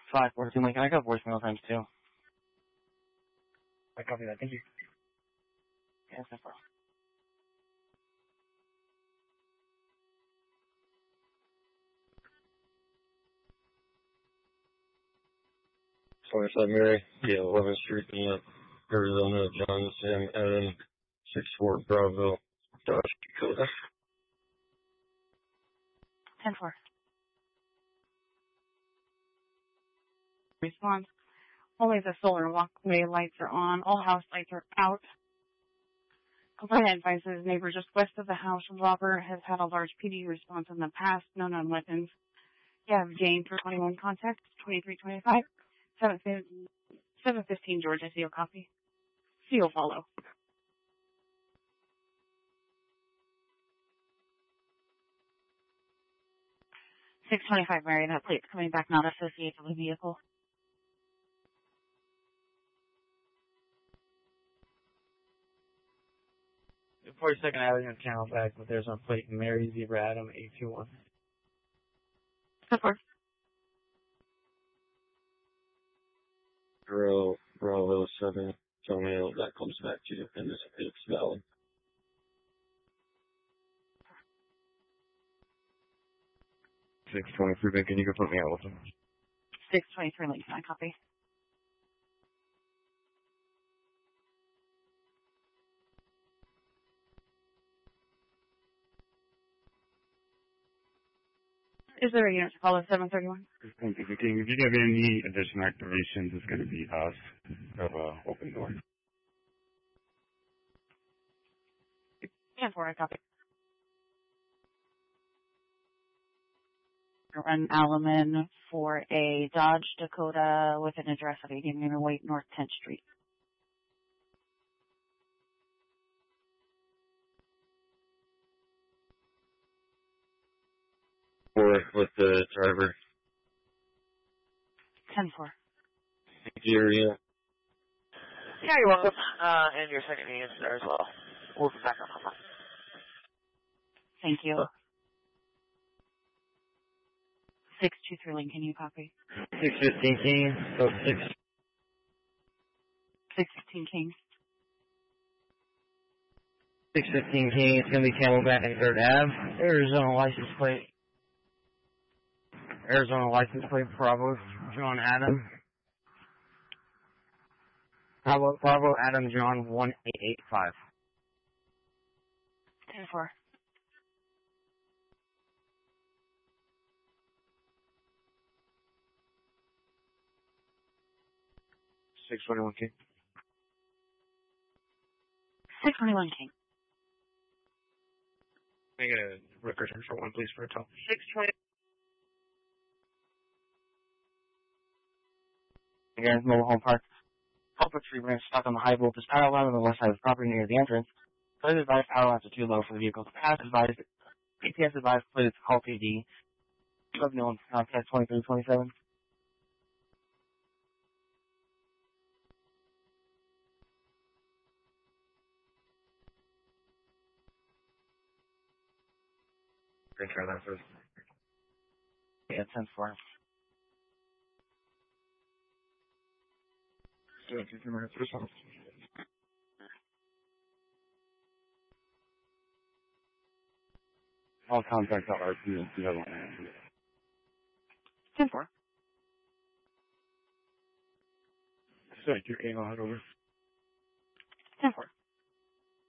542 Lincoln. I got voicemail times too. I copy that. Thank you. Yes, no problem. Sorry, Mary. Yeah, 11th Street, Arizona, John, Sam, Adam, 64 Bravo, Dodge, Dakota. 10-4. Response. Only the solar walkway lights are on. All house lights are out. Complainant advises neighbors just west of the house. Robber has had a large PD response in the past. No known weapons. You have Jane for 21 contacts. 2325. 715 Georgia. CO copy. CO follow. 625 Mary. That plate's coming back not associated with the vehicle. The 42nd Avenue in Camelback, but there's no plate. Mary Zebra Adam 821. 10-4. Bravo 7, Toenail, that comes back to you, and it's valid. 623 Lincoln, you can put me out with them. 623 Lincoln. I copy. Is there a unit to follow 731? Thank you, King. If you have any additional activations, it's going to be us of open door. 10-4. I copy. Run Alaman for a Dodge Dakota with an address of 80 Manor Way, North 10th Street. Or with the driver. 10-4. Thank you, area. Yeah, you're welcome. And your second unit's there as well. We'll be back on. Thank you. 623 Lincoln, you copy. 615 King, so 615 King. 615 King, it's going to be Camelback and 3rd Ave. Arizona license plate. Bravo, John Adam. Bravo Adam John 1885. 10-4. 621 King. 621 King. Can I get a record turn for one, please, for a top? 620. Again, mobile home park. Culprit tree branch stuck on the high voltage power line on the west side of the property near the entrance. Please advise power lines are too low for the vehicle to pass. Advised, APS advised, please call PD. Let me know on contact 2327. We're going to try that first. Yeah, 10-4. 2 minutes or something. I'll contact our RP and see how long I am. 10-4. Thank you, King. I'll head over.